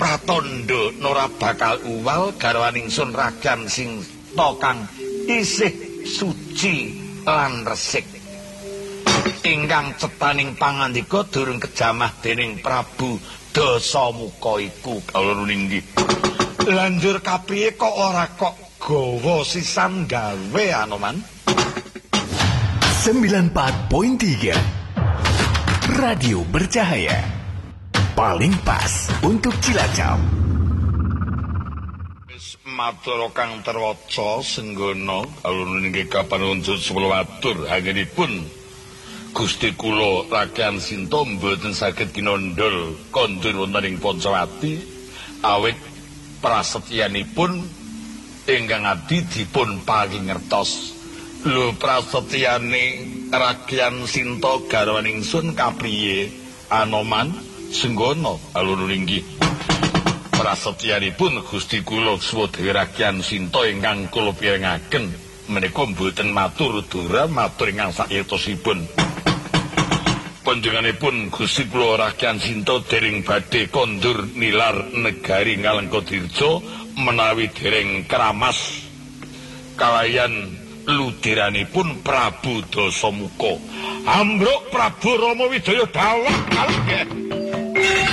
pratandha ora bakal uwal garwaning Sun Ragan Sinta kang isih suci lan resik. Ingkang cetaning pangandika durung kejamah dening Prabu Dasamuka iku kawula ninggi. Lanjur kapriye kok ora kok gawa sisan gawe Anoman? 94.3 Radio Bercahaya paling pas untuk Cilacap. Matur kang terwaca senggono alun nggih kapanunjut kula atur anggenipun Gusti kula Rakyat Sinta mboten saged kinondhol kondur wonten ing Pancawati awit prasetyanipun ingkang adi dipun paringertos. Lho prasetyane Rakyat Sinta garwaning Sun kapriye Anoman senggono alun nggih. Prasetyanipun Gusti kula Swadaya Rakyat Sinta ingkang kula pirengaken menika mboten matur dura matur ingkang sayektosipun. Panjenenganipun Gusti kula Rakyat Sinta dereng badhe kondur nilar negari Ngalengkadirja menawi dereng kramas kalayan ludiranipun Prabu Dasamuka. Ambruk Prabu Rama Wijaya dawuh kalih.